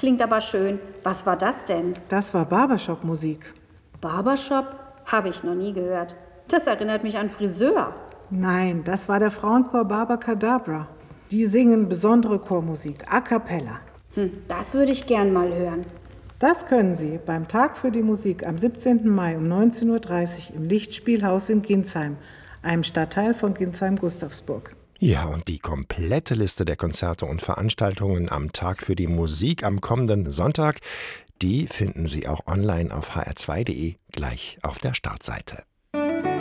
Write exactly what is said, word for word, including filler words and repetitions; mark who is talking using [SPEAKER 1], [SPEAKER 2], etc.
[SPEAKER 1] klingt aber schön. Was war das denn?
[SPEAKER 2] Das war Barbershop-Musik.
[SPEAKER 1] Barbershop? Habe ich noch nie gehört. Das erinnert mich an Friseur.
[SPEAKER 2] Nein, das war der Frauenchor Barbacadabra. Die singen besondere Chormusik, a cappella.
[SPEAKER 1] Hm, das würde ich gern mal hören.
[SPEAKER 2] Das können Sie beim Tag für die Musik am siebzehnten Mai um neunzehn Uhr dreißig im Lichtspielhaus in Ginsheim, einem Stadtteil von Ginsheim-Gustavsburg.
[SPEAKER 3] Ja, und die komplette Liste der Konzerte und Veranstaltungen am Tag für die Musik am kommenden Sonntag, die finden Sie auch online auf h r zwei punkt de, gleich auf der Startseite.